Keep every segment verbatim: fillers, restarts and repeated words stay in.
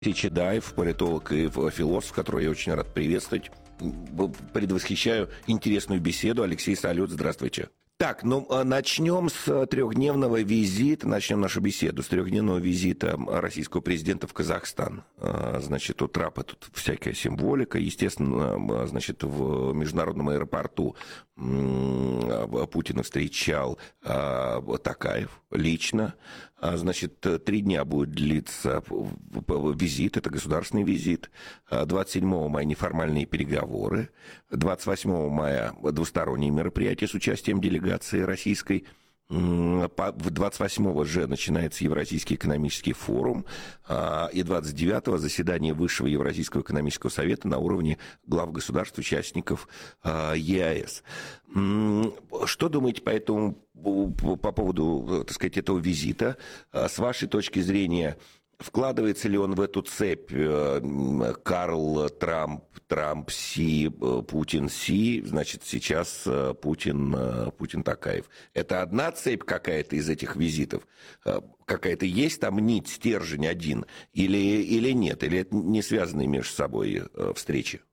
Чедаев, политолог и философ, которого я очень рад приветствовать. Предвосхищаю интересную беседу. Алексей Салют, здравствуйте. Так, ну, начнем с трехдневного визита, начнем нашу беседу с трехдневного визита российского президента в Казахстан. Значит, у Трампа тут всякая символика. Естественно, значит, в международном аэропорту Путина встречал Токаев лично. Значит, три дня будет длиться визит, это государственный визит. двадцать седьмого мая неформальные переговоры. двадцать восьмого мая двусторонние мероприятия с участием делегации российской. двадцать восьмого же начинается Евразийский экономический форум, и двадцать девятого заседание Высшего Евразийского экономического совета на уровне глав государств, участников ЕАЭС. Что думаете по этому, по поводу, так сказать, этого визита? С вашей точки зрения, вкладывается ли он в эту цепь Карл Трамп, Трамп Си, Путин Си, значит, сейчас Путин, Путин Токаев? Это одна цепь какая-то из этих визитов? Какая-то есть там нить, стержень один? Или, или нет? Или это не связанные между собой встречи?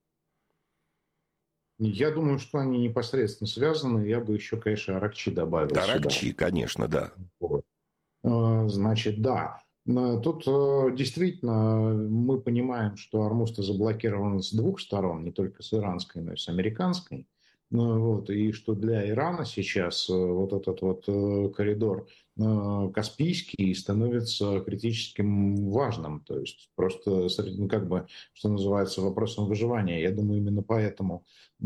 Я думаю, что они непосредственно связаны. Я бы еще, конечно, Аракчи добавил. Аракчи, сюда. Конечно, да. Вот. Значит, да. Тут действительно мы понимаем, что Ормуз заблокирован с двух сторон, не только с иранской, но и с американской. Вот, и что для Ирана сейчас вот этот вот коридор Каспийский становится критическим важным. То есть просто, ну, как бы, что называется, вопросом выживания. Я думаю, именно поэтому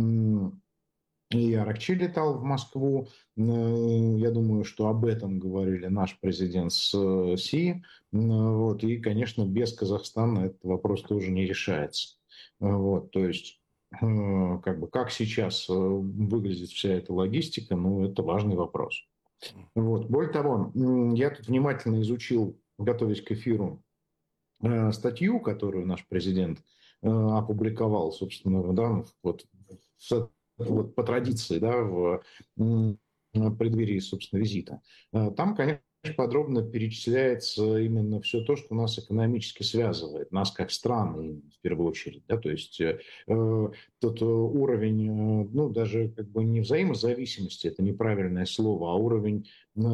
и Аракчи летал в Москву. Я думаю, что об этом говорили наш президент с Си. Вот. И, конечно, без Казахстана этот вопрос тоже не решается. Вот. То есть, как бы, как сейчас выглядит вся эта логистика, ну, это важный вопрос. Вот. Более того, я тут внимательно изучил, готовясь к эфиру, статью, которую наш президент опубликовал, собственно, да, вот, в Вот по традиции, да, в преддверии, собственно, визита. Там, конечно, подробно перечисляется именно все то, что нас экономически связывает, нас как страны, в первую очередь, да, то есть э, тот уровень, ну, даже как бы не взаимозависимости, это неправильное слово, а уровень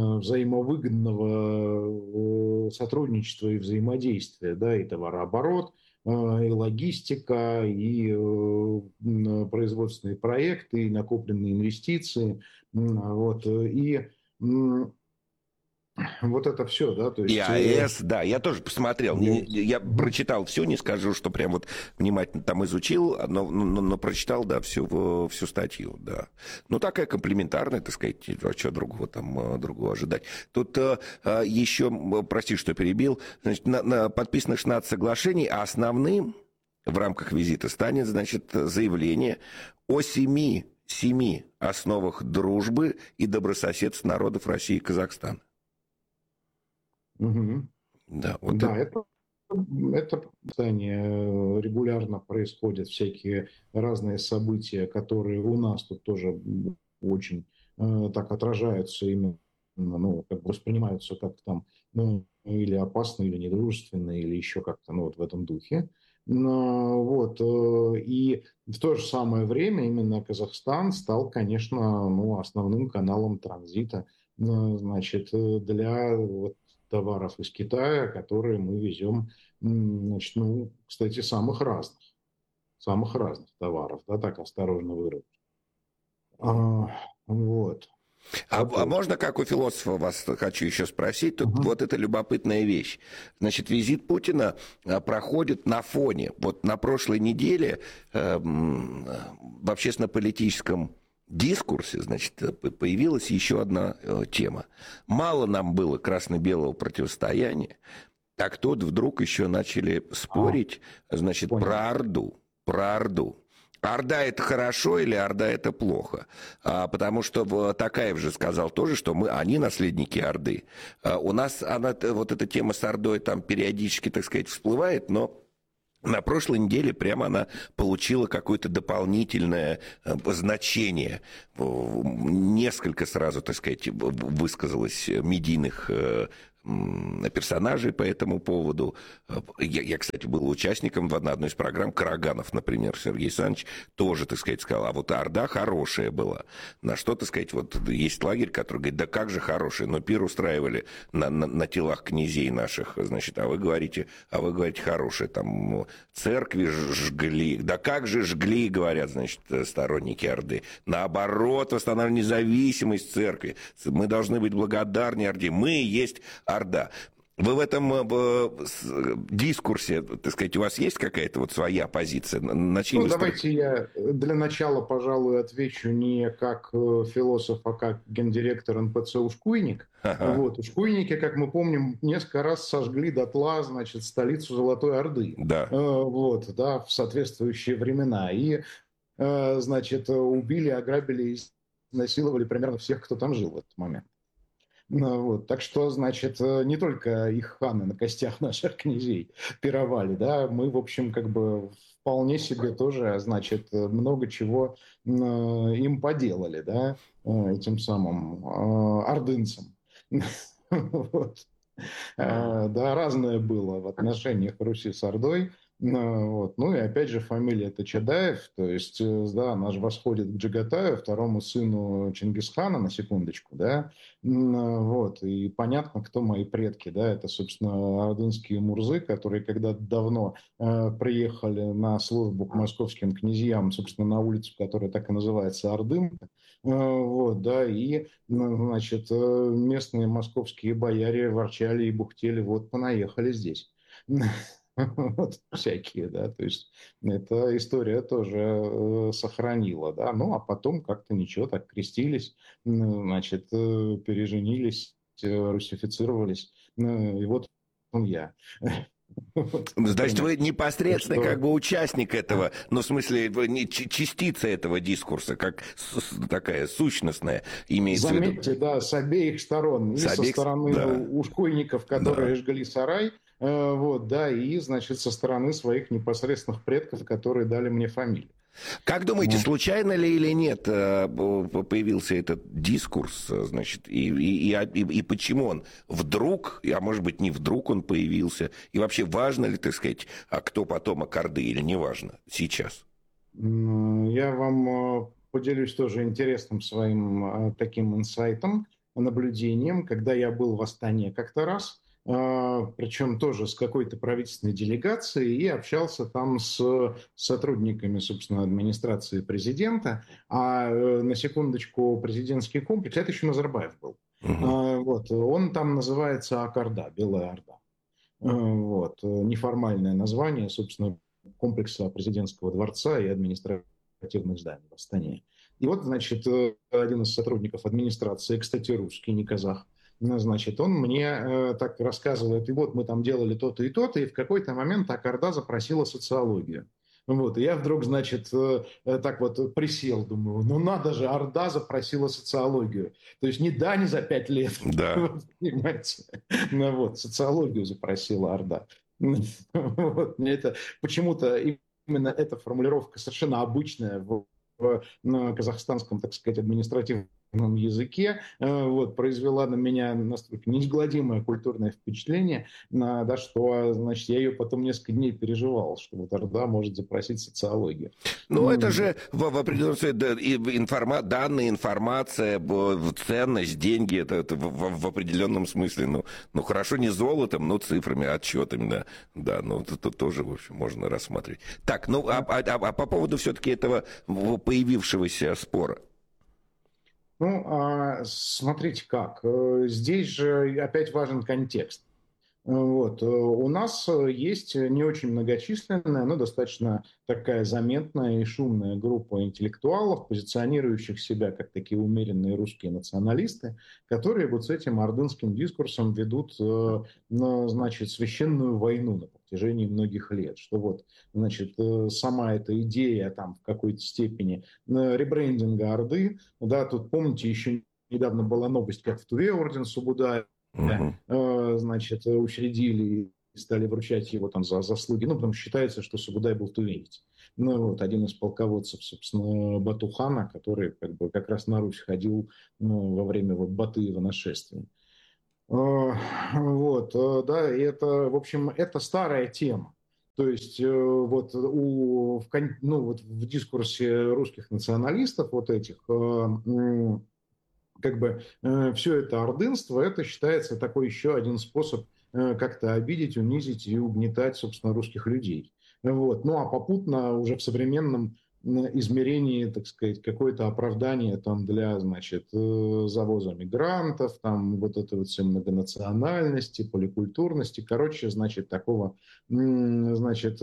взаимовыгодного сотрудничества и взаимодействия, да, и товарооборот, и логистика, и производственные проекты, и накопленные инвестиции, вот, и вот это все, да, то есть... ЕАЭС, да, я тоже посмотрел, я, я прочитал все, не скажу, что прям вот внимательно там изучил, но, но, но прочитал, да, всю, всю статью, да. Ну, такая комплементарная, так сказать, а что другого там, другого ожидать. Тут а, еще, прости, что перебил, значит, на, на подписано шестнадцать соглашений, а основным в рамках визита станет, значит, заявление о семи, семи основах дружбы и добрососедства народов России и Казахстана. Угу. Да, вот да это, это, это регулярно происходят всякие разные события, которые у нас тут тоже очень э, так отражаются, именно, ну, как бы воспринимаются как там, ну, или опасно, или недружественно, или еще как-то, ну, вот в этом духе. Но, вот, э, и в то же самое время именно Казахстан стал, конечно, ну, основным каналом транзита, э, значит, для вот, товаров из Китая, которые мы везем, значит, ну, кстати, самых разных, самых разных товаров, да, так осторожно выразить. А, вот. А, а можно, как у философа, вас хочу еще спросить, тут uh-huh. вот эта любопытная вещь. Значит, визит Путина проходит на фоне, вот на прошлой неделе э, в общественно-политическом дискурсе, значит, появилась еще одна э, тема. Мало нам было красно-белого противостояния, так тут вдруг еще начали спорить, а, значит, понял. про Орду, про Орду. Орда это хорошо или Орда это плохо? А, потому что Токаев же сказал тоже, что мы, они наследники Орды. А, у нас она, вот эта тема с Ордой там периодически, так сказать, всплывает, но на прошлой неделе прямо она получила какое-то дополнительное значение. Несколько сразу, так сказать, высказалось медийных персонажей по этому поводу. Я, я, кстати, был участником в одной из программ. Караганов, например, Сергей Александрович, тоже, так сказать, сказал, а вот Орда хорошая была. На что, так сказать, вот есть лагерь, который говорит, да как же хорошая, но пир устраивали на, на, на телах князей наших, значит, а вы говорите, а вы говорите хорошая, там церкви жгли, да как же жгли, говорят, значит, сторонники Орды. Наоборот, восстанавливали независимость церкви. Мы должны быть благодарны Орде. Мы есть Орда. Вы в этом э, дискурсе, так сказать, у вас есть какая-то вот своя позиция? На чьей Ну, вы давайте стороне? я для начала, пожалуй, отвечу не как философ, а как гендиректор эн пэ цэ «Ушкуйник». Ага. Вот. Ушкуйники, как мы помним, несколько раз сожгли дотла, значит, столицу Золотой Орды. Да. Вот, да, в соответствующие времена. И, значит, убили, ограбили и изнасиловали примерно всех, кто там жил в этот момент. Ну, вот. Так что, значит, не только их ханы на костях наших князей пировали, да, мы, в общем, как бы вполне себе тоже, значит, много чего им поделали, да, этим самым ордынцам. Вот. Да, разное было в отношениях Руси с Ордой. Вот. Ну и опять же фамилия это Чадаев, то есть, да, она же восходит к Джагатаю, второму сыну Чингисхана, на секундочку, да, вот, и понятно, кто мои предки, да, это, собственно, ордынские мурзы, которые когда-то давно э, приехали на службу к московским князьям, собственно, на улицу, которая так и называется Ордынка, э, вот, да, и, значит, местные московские бояре ворчали и бухтели, вот, понаехали здесь. Вот, всякие, да, то есть эта история тоже э, сохранила, да, ну, а потом как-то ничего, так крестились, значит, э, переженились, э, русифицировались, э, и вот он я. Вот, Значит, например. вы Так непосредственный что... как бы участник этого, ну, в смысле, вы не ч- частица этого дискурса, как с- такая сущностная, имеется в виду. Заметьте, да, с обеих сторон. С И со обеих... стороны Да, ушкуйников, да. которые жгли сарай, э, вот, да, и, значит, со стороны своих непосредственных предков, которые дали мне фамилию. Как думаете, случайно ли или нет э, появился этот дискурс, э, значит, и, и, и, и, и почему он вдруг, а может быть не вдруг он появился, и вообще важно ли, так сказать, а кто потомок Орды или не важно сейчас? М, Я вам э, поделюсь тоже интересным своим э, таким инсайтом, наблюдением, когда я был в Астане как-то раз, э, причем тоже с какой-то правительственной делегацией, и общался там с сотрудниками, собственно, администрации президента. А э, на секундочку, президентский комплекс, это еще Назарбаев был. Угу. А, Вот, он там называется Акарда, Белая Орда. Э, Вот, э, неформальное название, собственно, комплекса президентского дворца и административных зданий в Астане. И вот, значит, э, один из сотрудников администрации, кстати, русский, не казах, ну, значит, он мне э, так рассказывает, и вот мы там делали то-то и то-то, и в какой-то момент Акарда запросила социологию. Вот, и я вдруг, значит, э, э, так вот присел, думаю, ну надо же, Орда запросила социологию. То есть не да, не за пять лет, Да. понимаете. Ну вот, социологию запросила Орда. Вот, мне это почему-то именно эта формулировка совершенно обычная в, в на казахстанском, так сказать, административном языке, э, вот, произвела на меня настолько неизгладимое культурное впечатление, на, да, что, значит, я ее потом несколько дней переживал, что вот Орда может запросить социологию. Ну, это Ну, же в, в определенном смысле да, и информа, данные, информация, б- ценность, деньги, это, это в, в- в определенном смысле, ну, ну, хорошо, не золотом, но цифрами, отчетами, да, да, ну, это тоже, в общем, можно рассматривать. Так, ну, а, а- а- а по поводу все-таки этого появившегося спора? ну, а, смотрите как. Э, Здесь же опять важен контекст. Вот. э, У нас э, есть не очень многочисленная, но достаточно такая заметная и шумная группа интеллектуалов, позиционирующих себя как такие умеренные русские националисты, которые вот с этим ордынским дискурсом ведут, э, на, значит, священную войну на протяжении многих лет. Что вот, значит, э, сама эта идея там в какой-то степени э, ребрендинга Орды, да, тут помните, еще недавно была новость, как в Туве орден Субудая, Угу. э, значит, учредили и стали вручать его там за заслуги. Ну, потому что считается, что Сугудай был тувинец. Ну, вот один из полководцев, собственно, Батухана, который как бы как раз на Русь ходил, ну, во время вот Батыева нашествия. Вот, да, и это, в общем, это старая тема. То есть вот, у, в, ну, вот в дискурсе русских националистов вот этих как бы все это ордынство, это считается такой еще один способ как-то обидеть, унизить и угнетать, собственно, русских людей. Вот. Ну а попутно уже в современном измерении, так сказать, какое-то оправдание там для, значит, завоза мигрантов, там вот это вот все многонациональности, поликультурности, короче, значит, такого, значит,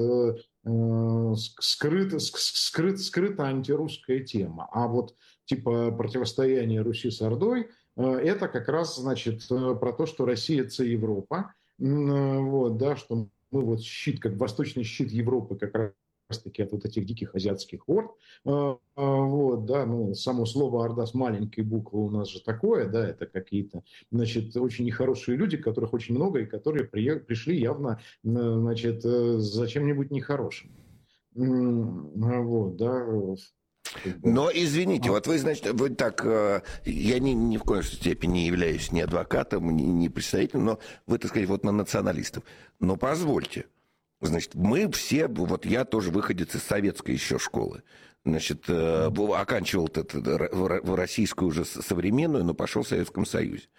скрыто, скрыто, скрыто антирусская тема. А вот типа противостояние Руси с Ордой, это как раз, значит, про то, что Россия – это Европа, вот, да, что мы вот щит, как восточный щит Европы, как раз-таки от вот этих диких азиатских орд, вот, да, ну, само слово «орда» с маленькой буквы у нас же такое, да, это какие-то, значит, очень нехорошие люди, которых очень много, и которые при, пришли явно, значит, за чем-нибудь нехорошим. Вот, да, как бы. Но, извините, вот вы, значит, вы так, я ни, ни в коем степени не являюсь ни адвокатом, ни, ни представителем, но вы, так сказать, вот на националистов. Но позвольте, значит, мы все, вот я тоже выходец из советской еще школы, значит, оканчивал в российскую уже современную, но пошел в Советском Союзе.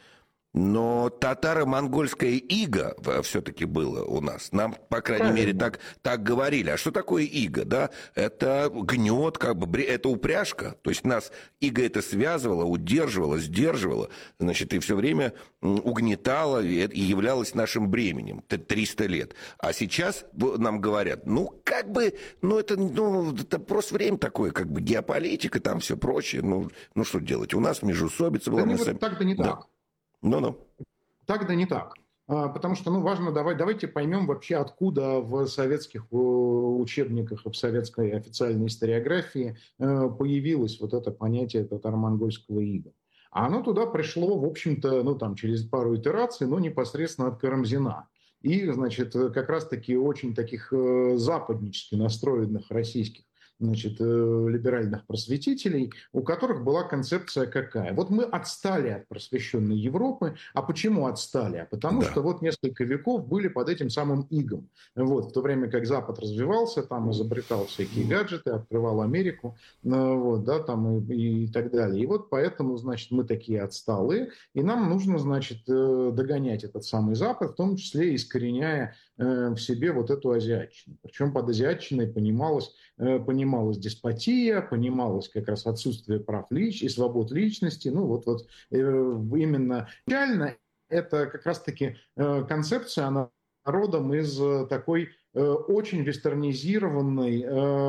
Но татаро-монгольское иго все-таки было у нас. Нам, по крайней Правильно. мере, так, так говорили. А что такое иго? Да? Это гнет, как бы, это упряжка. То есть нас иго это связывало, удерживало, сдерживало, значит, и все время угнетало и являлось нашим бременем. Это триста лет. А сейчас нам говорят, ну, как бы, ну, это, ну, это просто время такое, как бы, геополитика, там все прочее. Ну, ну что делать? У нас междоусобица была. Да мы не, сами... вот так-то не да. так. Ну-ну. Так да не так. Потому что, ну, важно, давай, давайте поймем вообще, откуда в советских учебниках, в советской официальной историографии появилось вот это понятие татаро-монгольского ига. А оно туда пришло, в общем-то, ну, там, через пару итераций, но непосредственно от Карамзина. И, значит, как раз-таки очень таких западнически настроенных российских, значит, либеральных просветителей, у которых была концепция какая? Вот мы отстали от просвещенной Европы. А почему отстали? А потому да. что вот несколько веков были под этим самым игом. Вот, в то время как Запад развивался, там изобретал всякие гаджеты, открывал Америку, вот, да, там и, и так далее. И вот поэтому, значит, мы такие отсталые, и нам нужно, значит, догонять этот самый Запад, в том числе искореняя в себе вот эту азиатчину. Причем под азиатчиной понималось, понималось понималась деспотия, понималось как раз отсутствие прав лич... и свобод личности. Ну вот, вот именно реально это как раз-таки концепция, она родом из такой очень вестернизированной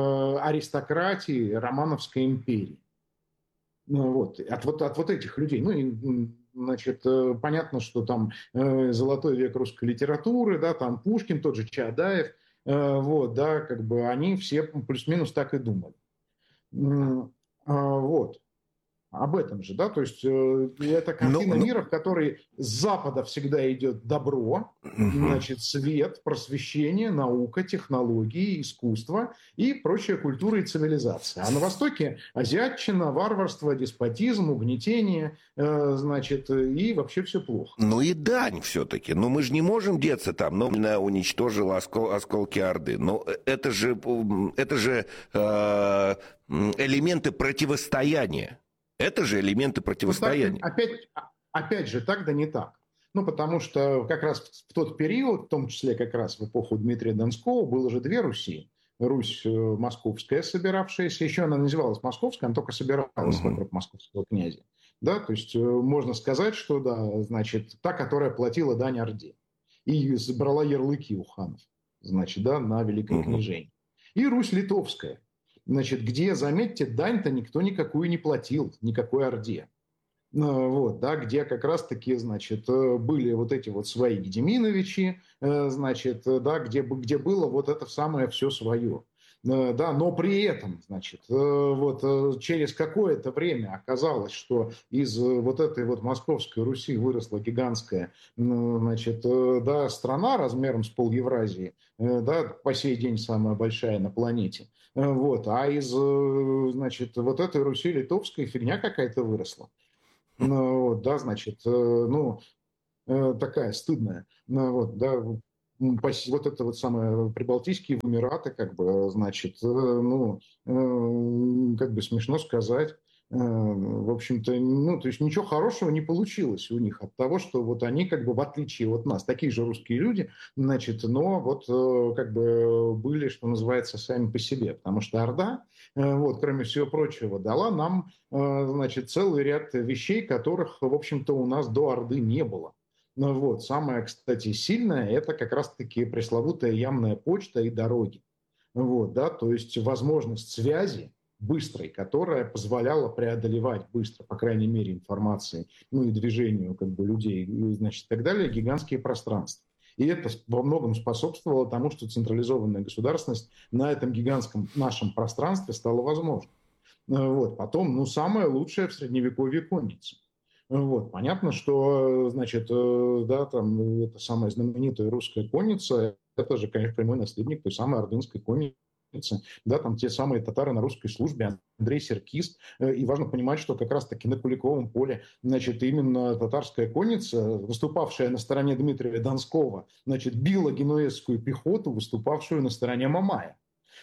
аристократии Романовской империи. Ну, вот, от, вот, от вот этих людей. Ну, и, значит, понятно, что там золотой век русской литературы, да, там Пушкин, тот же Чаадаев, вот, да, как бы они все плюс-минус так и думали. Вот. Об этом же, да, то есть это картина но, но... мира, в которой с Запада всегда идет добро, угу. значит, свет, просвещение, наука, технологии, искусство и прочая культура и цивилизация. А на Востоке азиатчина, варварство, деспотизм, угнетение, э, значит, и вообще все плохо. Ну и дань все-таки, но мы же не можем деться там, но уничтожил оскол, осколки Орды, но это же, это же э, элементы противостояния. Это же элементы противостояния. Ну, так, опять, опять же, так да не так. Ну, потому что как раз в тот период, в том числе как раз в эпоху Дмитрия Донского, было же две Руси. Русь московская, собиравшаяся, еще она называлась московская, она только собиралась uh-huh. вокруг московского князя. Да, то есть можно сказать, что, да, значит, та, которая платила дань Орде и забрала ярлыки у ханов, значит, да, на Великое uh-huh. княжение. И Русь литовская. Значит, где, заметьте, дань-то никто никакую не платил, никакой Орде. Вот, да, где как раз-таки, значит, были вот эти вот свои Гедеминовичи, значит, да, где, где было вот это самое все свое. Да, но при этом, значит, вот через какое-то время оказалось, что из вот этой вот Московской Руси выросла гигантская, значит, да, страна размером с пол-Евразии, да, по сей день самая большая на планете. Вот, а из, значит, вот этой Руси литовской фигня какая-то выросла. Ну, да, значит, ну, э, такая стыдная. Ну, вот, да, м, пос- вот это вот самое Прибалтийские Эмираты, как бы, значит, э, ну, э, как бы смешно сказать, э, в общем-то, ну, то есть ничего хорошего не получилось у них от того, что вот они, как бы, в отличие от нас, такие же русские люди, значит, но вот э, как бы были, что называется, сами по себе, потому что Орда, э, вот, кроме всего прочего, дала нам, э, значит, целый ряд вещей, которых, в общем-то, у нас до Орды не было. Ну вот, самое, кстати, сильное – это как раз-таки пресловутая ямная почта и дороги. Вот, да, то есть возможность связи быстрой, которая позволяла преодолевать быстро, по крайней мере, информации, ну и движению как бы людей, и, значит, и так далее, гигантские пространства. И это во многом способствовало тому, что централизованная государственность на этом гигантском нашем пространстве стала возможной. Вот. Потом, ну, самое лучшее в Средневековье конница. Вот. Понятно, что, значит, э, да, там, ну, это самая знаменитая русская конница, это же, конечно, прямой наследник той самой ордынской конницы. Да, там те самые татары на русской службе, Андрей Серкис. Э, И важно понимать, что как раз-таки на Куликовом поле, значит, именно татарская конница, выступавшая на стороне Дмитрия Донского, значит, била генуэзскую пехоту, выступавшую на стороне Мамая.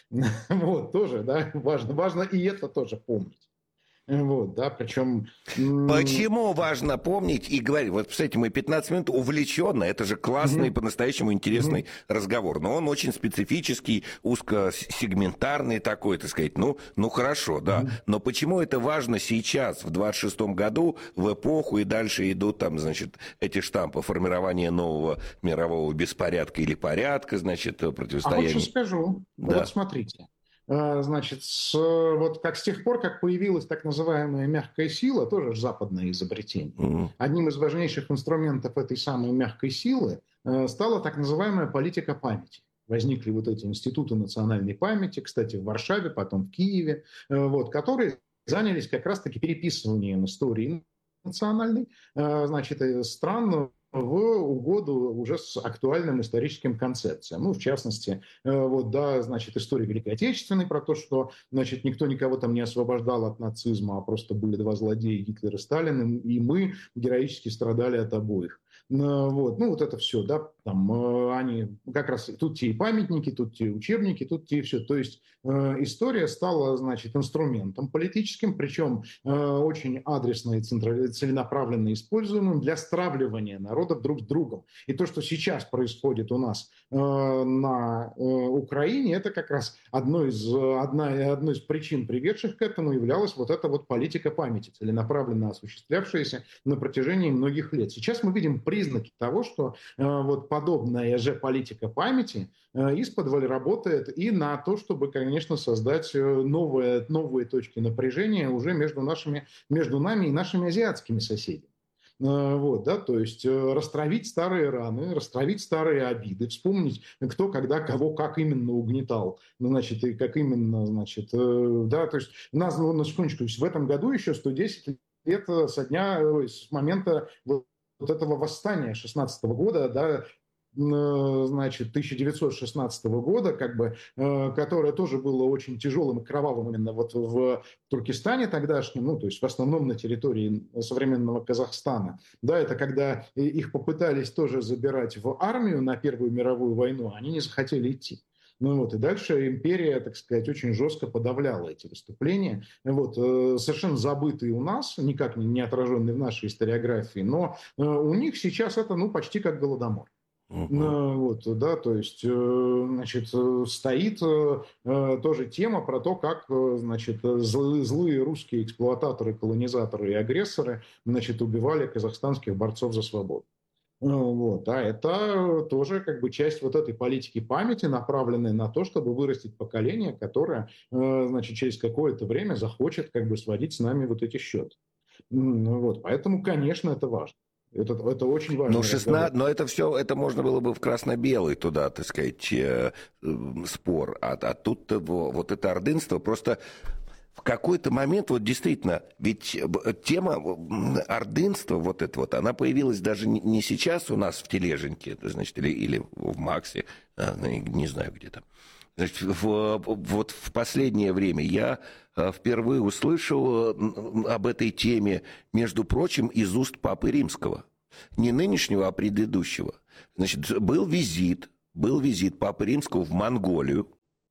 Вот, тоже, да, важно, важно и это тоже помнить. Вот, да, причем... Почему важно помнить и говорить? Вот, кстати, мы пятнадцать минут увлеченно, это же классный, по-настоящему интересный разговор, но он очень специфический, узкосегментарный такой, так сказать, ну, ну хорошо, да, но почему это важно сейчас, в двадцать шестом году, в эпоху, и дальше идут там, значит, эти штампы, формирование нового мирового беспорядка или порядка, значит, А вот что противостояние. скажу. Да. Вот смотрите. А, Значит, с, вот как с тех пор, как появилась так называемая мягкая сила, тоже ж западное изобретение, Мгм. одним из важнейших инструментов этой самой мягкой силы э, стала так называемая политика памяти. Возникли вот эти институты национальной памяти, кстати, в Варшаве, потом в Киеве, э, вот, которые занялись как раз-таки переписыванием истории национальной, э, значит, э, стран в угоду уже с актуальным историческим концепциям. Ну, в частности, э, вот, да, значит, история Великой Отечественной про то, что, значит, никто никого там не освобождал от нацизма, а просто были два злодея, Гитлер и Сталин, и мы героически страдали от обоих. Ну, вот, ну, вот это все, да, там, э, они как раз, тут те и памятники, тут те учебники, тут те и все. То есть э, история стала, значит, инструментом политическим, причем э, очень адресно и целенаправленно используемым для стравливания народов друг с другом. И то, что сейчас происходит у нас э, на э, Украине, это как раз одно из, одна, одной из причин, приведших к этому, являлась вот эта вот политика памяти, целенаправленно осуществлявшаяся на протяжении многих лет. Сейчас мы видим признаки того, что э, вот подобная же политика памяти э, исподволь работает и на то, чтобы, конечно, создать новые, новые точки напряжения уже между, нашими, между нами и нашими азиатскими соседями. Вот, да, то есть растравить старые раны, растравить старые обиды, вспомнить, кто, когда, кого, как именно угнетал, значит, и как именно, значит, да, то есть у нас, ну, на секундочку, в этом году еще сто десять лет со дня, с момента вот этого восстания шестнадцатого года, да, значит, тысяча девятьсот шестнадцатого года, как бы, которое тоже было очень тяжелым и кровавым именно вот в Туркестане тогдашнем, ну, то есть в основном на территории современного Казахстана. Да, это когда их попытались тоже забирать в армию на Первую мировую войну, они не захотели идти. Ну вот, и дальше империя, так сказать, очень жестко подавляла эти выступления. Вот, совершенно забытые у нас, никак не отраженные в нашей историографии, но у них сейчас это, ну, почти как Голодомор. Мгм. Вот, да, то есть, значит, стоит тоже тема про то, как, значит, злые, злые русские эксплуататоры, колонизаторы и агрессоры, значит, убивали казахстанских борцов за свободу. Вот, а это тоже как бы часть вот этой политики памяти, направленной на то, чтобы вырастить поколение, которое, значит, через какое-то время захочет как бы сводить с нами вот эти счеты. Вот, поэтому, конечно, это важно. Это, это очень Ну, важный разговор. шестнадцать, но это все, это можно было бы в красно-белый туда, так сказать, э, э, спор. А, а тут вот это ордынство просто в какой-то момент, вот действительно, ведь тема ордынства, вот эта вот, она появилась даже не сейчас у нас в Тележеньке, значит, или, или в Максе, не знаю где там. Значит, в, вот в последнее время я впервые услышал об этой теме, между прочим, из уст Папы Римского. не нынешнего, а предыдущего. Значит, был визит, был визит Папы Римского в Монголию.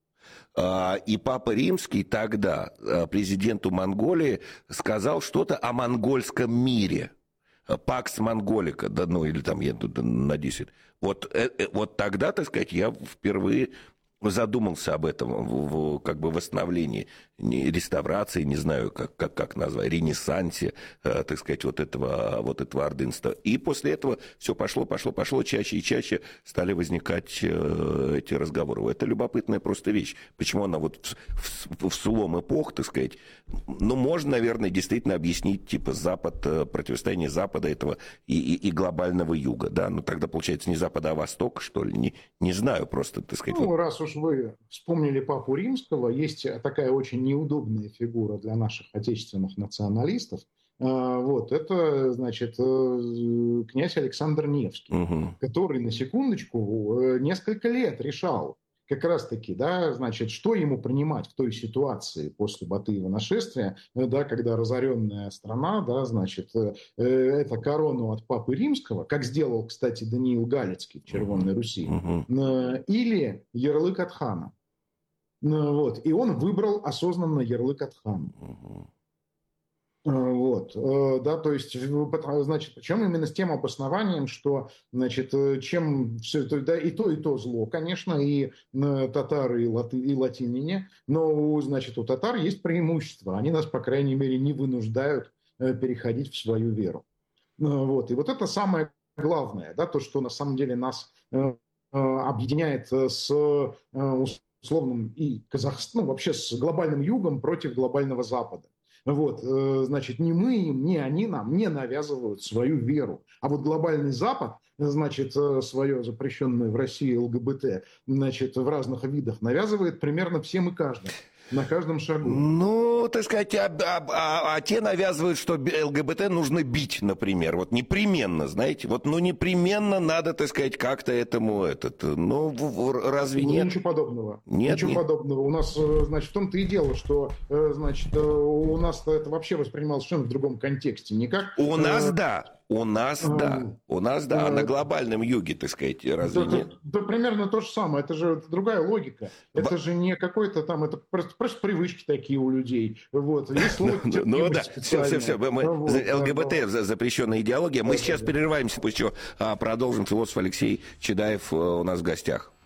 И Папа Римский тогда президенту Монголии сказал что-то о монгольском мире. Пакс Монголика, да, ну или там, я тут надеюсь. Вот, вот тогда, так сказать, я впервые задумался об этом, в, в, как бы восстановлении, не, реставрации, не знаю, как, как, как назвать, ренессансе, э, так сказать, вот этого, вот этого ордынства. И после этого все пошло, пошло, пошло, чаще и чаще стали возникать э, эти разговоры. Это любопытная просто вещь. Почему она вот в, в, в слом эпох, так сказать, ну, можно, наверное, действительно объяснить, типа, Запад, противостояние Запада этого и, и, и глобального Юга, да, ну, тогда, получается, не Запада, а Востока, что ли, не, не знаю, просто, так сказать. Ну, вот... раз уж вы вспомнили Папу Римского, есть такая очень неудобная фигура для наших отечественных националистов. Вот, это, значит, князь Александр Невский, угу. который, на секундочку, несколько лет решал как раз-таки, да, значит, что ему принимать в той ситуации после Батыева нашествия, да, когда разоренная страна, да, значит, это корону от Папы Римского, как сделал, кстати, Даниил Галицкий в Червонной Руси, uh-huh. или ярлык от хана. Вот. И он выбрал осознанно ярлык от хана. Uh-huh. Вот, да, то есть, значит, причем именно с тем обоснованием, что, значит, чем все это, да, и то, и то зло, конечно, и татары, и, латы, и латиняне, но, значит, у татар есть преимущество, они нас, по крайней мере, не вынуждают переходить в свою веру. Вот, и вот это самое главное, да, то, что на самом деле нас объединяет с условным и Казахстаном, ну, вообще с глобальным югом против глобального запада. Вот, значит, не мы им, не они нам не навязывают свою веру. А вот глобальный Запад, значит, свое запрещенное в России ЛГБТ, значит, в разных видах навязывает примерно всем и каждому. На каждом шагу. Ну, так сказать, а, а, а, а те навязывают, что ЛГБТ нужно бить, например. Вот непременно, знаете, вот, ну, непременно надо, так сказать, как-то этому, этот, ну, разве ну, нет? Ничего подобного. Нет, ничего нет. подобного. У нас, значит, в том-то и дело, что, значит, у нас это вообще воспринималось совершенно в другом контексте. Не как... У нас, да. У нас, а, да. У нас, да. А, а на глобальном юге, так сказать, разве да, нет? Да, да, примерно то же самое. Это же это другая логика. Это Б... же не какой-то там... Это просто, просто привычки такие у людей. Вот. Есть слово ну да, все, все, все. ЛГБТ запрещенная идеология. Мы сейчас перерываемся, после чего продолжим. Философ Алексей Чедаев у нас в гостях.